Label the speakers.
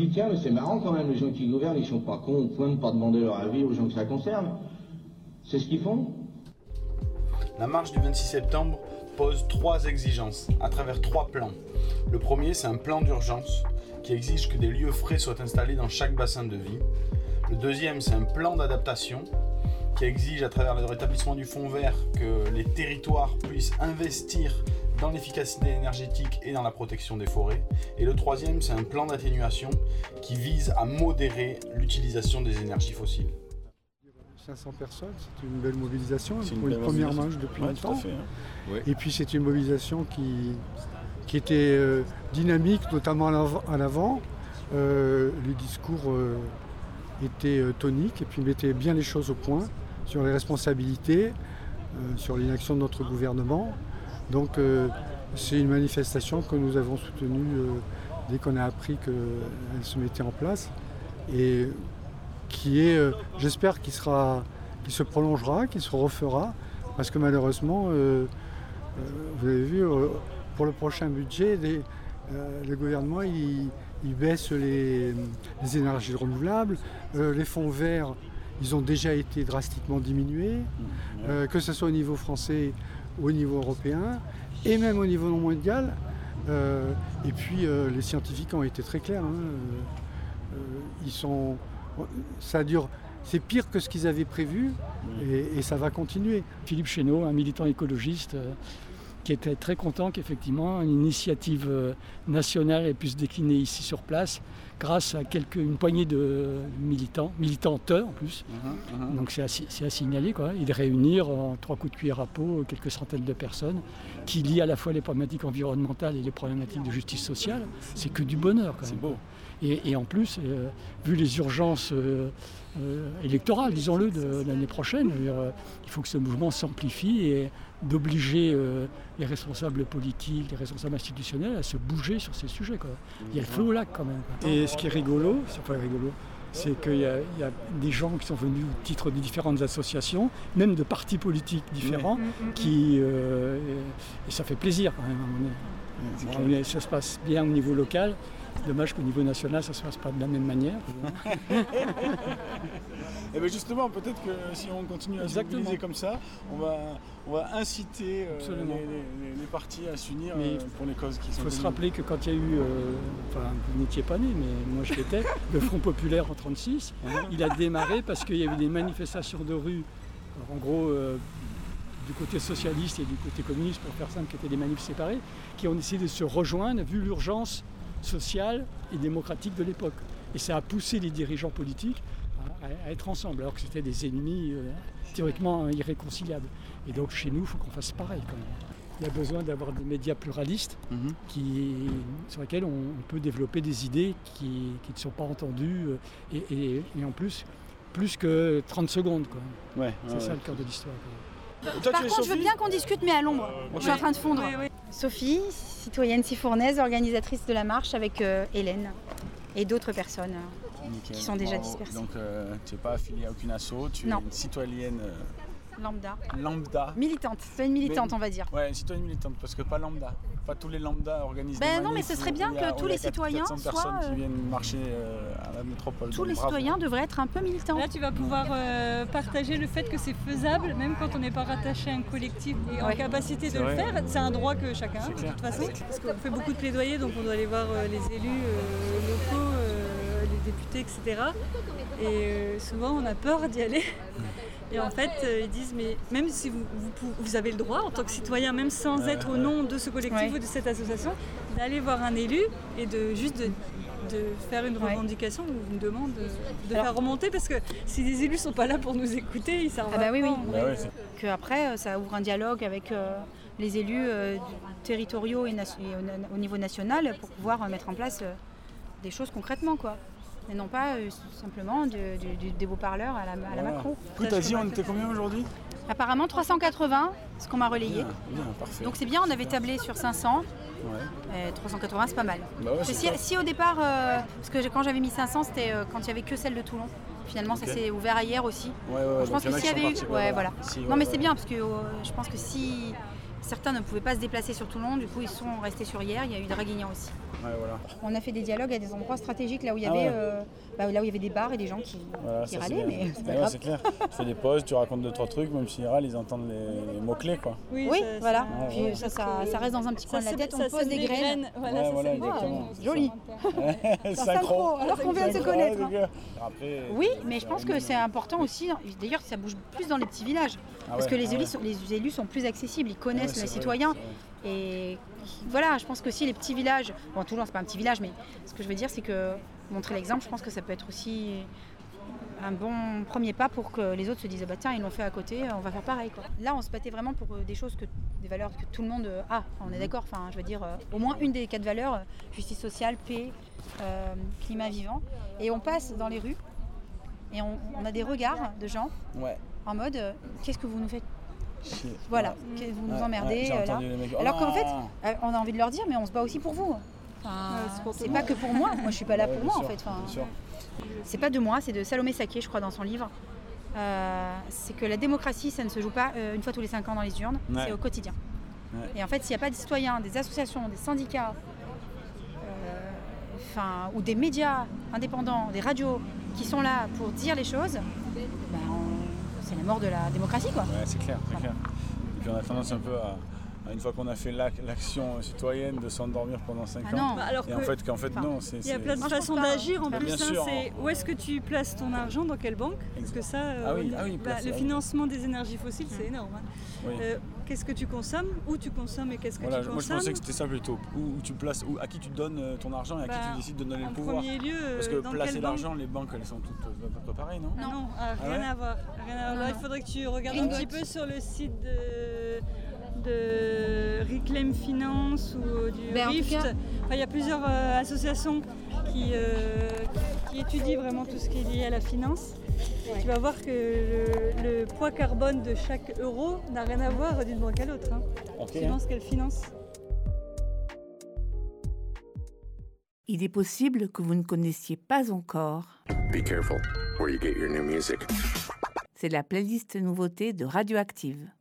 Speaker 1: dis, tiens, mais c'est marrant quand même, les gens qui gouvernent, ils sont pas cons au point de pas demander leur avis aux gens que ça concerne. C'est ce qu'ils font.
Speaker 2: La marche du 26 septembre pose 3 exigences à travers 3 plans. Le premier, c'est un plan d'urgence qui exige que des lieux frais soient installés dans chaque bassin de vie. Le deuxième, c'est un plan d'adaptation qui exige à travers le rétablissement du fonds vert que les territoires puissent investir dans l'efficacité énergétique et dans la protection des forêts. Et le troisième, c'est un plan d'atténuation qui vise à modérer l'utilisation des énergies fossiles.
Speaker 3: 500 personnes, c'est une belle mobilisation,
Speaker 2: C'est
Speaker 3: pour une première marche depuis longtemps.
Speaker 2: Tout à fait, hein. Ouais.
Speaker 3: Et puis c'est une mobilisation qui était dynamique, notamment à l'avant. Les discours étaient toniques et puis mettaient bien les choses au point sur les responsabilités, sur l'inaction de notre gouvernement. Donc c'est une manifestation que nous avons soutenue dès qu'on a appris qu'elle se mettait en place. Et qui est, j'espère qu'il se prolongera, qu'il se refera, parce que malheureusement, vous avez vu, pour le prochain budget, le gouvernement il baisse les énergies renouvelables, les fonds verts, ils ont déjà été drastiquement diminués, que ce soit au niveau français ou au niveau européen, et même au niveau non mondial. Et puis les scientifiques ont été très clairs. Ça dure, c'est pire que ce qu'ils avaient prévu et ça va continuer.
Speaker 4: Philippe Chénaud, un militant écologiste qui était très content qu'effectivement une initiative nationale ait pu se décliner ici sur place grâce à une poignée de militantes en plus. Donc c'est à signaler, quoi. Et de réunir en 3 coups de cuillère à peau quelques centaines de personnes qui lient à la fois les problématiques environnementales et les problématiques de justice sociale. C'est que du bonheur quand même.
Speaker 2: C'est beau.
Speaker 4: Et en plus, vu les urgences électorales, disons-le, de l'année prochaine, il faut que ce mouvement s'amplifie et d'obliger les responsables politiques, les responsables institutionnels à se bouger sur ces sujets, quoi. Il y a le feu au lac quand même. Et ce qui est rigolo, c'est qu'il y a des gens qui sont venus au titre de différentes associations, même de partis politiques différents, et ça fait plaisir quand même à un moment donné. Ça se passe bien au niveau local. Dommage qu'au niveau national, ça ne se passe pas de la même manière.
Speaker 5: Et bien justement, peut-être que si on continue à se mobiliser comme ça, on va inciter les partis à s'unir pour les causes qui sont.
Speaker 4: Il faut se rappeler que quand il y a eu, vous n'étiez pas né, mais moi je l'étais, le Front Populaire en 1936, il a démarré parce qu'il y avait des manifestations de rue, en gros du côté socialiste et du côté communiste, pour faire simple, qui étaient des manifs séparés, qui ont essayé de se rejoindre vu l'urgence sociale et démocratique de l'époque. Et ça a poussé les dirigeants politiques à être ensemble, alors que c'était des ennemis théoriquement irréconciliables. Et donc chez nous, il faut qu'on fasse pareil quand même. Il y a besoin d'avoir des médias pluralistes sur lesquels on peut développer des idées qui ne sont pas entendues et en plus que 30 secondes, quoi. C'est ça le cœur de l'histoire, quoi.
Speaker 6: Par contre, je veux bien qu'on discute, mais à l'ombre. Je suis en train de fondre. Oui. Sophie, citoyenne sifournaise, organisatrice de la marche avec Hélène et d'autres personnes qui sont déjà dispersées.
Speaker 5: Donc, tu n'es pas affiliée à aucune asso, tu es une citoyenne
Speaker 6: lambda. Militante, citoyenne militante, on va dire.
Speaker 5: Ouais, une citoyenne militante, parce que pas lambda. Pas tous les lambda organisent des manifs.
Speaker 6: Non, mais ce serait bien que tous les citoyens soient...
Speaker 5: personnes qui viennent marcher à la métropole.
Speaker 6: Tous les citoyens devraient être un peu militants.
Speaker 7: Là, tu vas pouvoir partager le fait que c'est faisable, même quand on n'est pas rattaché à un collectif et en capacité de le faire. C'est un droit que chacun a, de toute façon. Parce qu'on fait beaucoup de plaidoyer, donc on doit aller voir les élus locaux, les députés, etc. Et souvent, on a peur d'y aller. Et en fait, ils disent, mais même si vous avez le droit, en tant que citoyen, même sans être au nom de ce collectif ou de cette association, d'aller voir un élu et de faire une revendication ou une demande, de faire remonter, parce que si les élus ne sont pas là pour nous écouter, ils servent à rien.
Speaker 6: Qu'après, ça ouvre un dialogue avec les élus territoriaux et au niveau national pour pouvoir mettre en place des choses concrètement, quoi. Et non pas simplement des beaux parleurs à la Macron.
Speaker 5: Tu as dit, on était combien aujourd'hui ?
Speaker 6: Apparemment 380, ce qu'on m'a relayé.
Speaker 5: Bien, parfait.
Speaker 6: Donc c'est bien, on avait tablé sur 500. 380, c'est pas mal. Si au départ, parce que quand j'avais mis 500, c'était quand il n'y avait que celle de Toulon. Finalement, ça s'est ouvert hier aussi.
Speaker 5: Je
Speaker 6: pense que s'il y avait eu... non, mais c'est bien, parce que je pense que si certains ne pouvaient pas se déplacer sur Toulon, du coup ils sont restés sur Hyères. Il y a eu Draguignan aussi.
Speaker 5: Ouais, voilà.
Speaker 6: On a fait des dialogues à des endroits stratégiques là où il y avait, là où il y avait des bars et des gens qui râlaient, mais c'est pas grave.
Speaker 5: C'est clair. Tu fais des pauses, tu racontes 2-3 trucs, même s'ils râlent, ils entendent les mots-clés, quoi.
Speaker 6: Oui, voilà. Puis ça reste dans un petit coin de la tête, on pose des graines.
Speaker 5: Voilà, exactement.
Speaker 6: Joli.
Speaker 5: Synchro.
Speaker 6: Alors qu'on vient de se connaître.
Speaker 5: Après,
Speaker 6: oui, mais je pense que c'est important aussi. D'ailleurs, ça bouge plus dans les petits villages. Parce que les élus sont plus accessibles, ils connaissent les citoyens. Et voilà, je pense que si les petits villages, bon, Toulon c'est pas un petit village, mais ce que je veux dire c'est que montrer l'exemple, je pense que ça peut être aussi un bon premier pas pour que les autres se disent bah tiens ils l'ont fait à côté, on va faire pareil quoi. Là on se battait vraiment pour des valeurs que tout le monde a, on est d'accord, enfin je veux dire au moins une des 4 valeurs, justice sociale, paix, climat vivant, et on passe dans les rues et on a des regards de gens en mode qu'est-ce que vous nous faites? Voilà, vous nous emmerdez là. Alors qu'en fait, on a envie de leur dire, mais on se bat aussi pour vous. C'est pas que pour moi. Moi, je suis pas là pour moi en fait. C'est pas de moi, c'est de Salomé Saké, je crois, dans son livre. C'est que la démocratie, ça ne se joue pas une fois tous les 5 ans dans les urnes, c'est au quotidien. Et en fait, s'il n'y a pas des citoyens, des associations, des syndicats, ou des médias indépendants, des radios qui sont là pour dire les choses, c'est la mort de la démocratie, quoi.
Speaker 5: Ouais, c'est clair, c'est clair. Et puis on a tendance un peu à une fois qu'on a fait l'action citoyenne, de s'endormir pendant 5 ans.
Speaker 6: Non.
Speaker 7: Alors
Speaker 5: et en fait, non.
Speaker 7: Il y a plein de façons d'agir en plus. C'est où est-ce que tu places ton argent, dans quelle banque? Parce que ça, le financement des énergies fossiles, c'est énorme. Hein. Qu'est-ce que tu consommes? Où tu consommes et qu'est-ce que tu consommes?
Speaker 5: Moi, je pensais que c'était ça plutôt. Où tu places, à qui tu donnes ton argent et à qui tu décides de donner le pouvoir.
Speaker 7: En premier lieu,
Speaker 5: parce que placer l'argent, les banques, elles sont toutes à peu près pareilles, non?
Speaker 7: Non, rien à voir. Il faudrait que tu regardes un petit peu sur le site de Reclaim Finance ou du Rift. Il y a plusieurs associations qui étudient vraiment tout ce qui est lié à la finance. Tu vas voir que le poids carbone de chaque euro n'a rien à voir d'une banque à l'autre. Suivant ce qu'elle finance.
Speaker 8: Il est possible que vous ne connaissiez pas encore.
Speaker 9: Be careful where you get your new music.
Speaker 8: C'est la playlist nouveauté de Radioactive.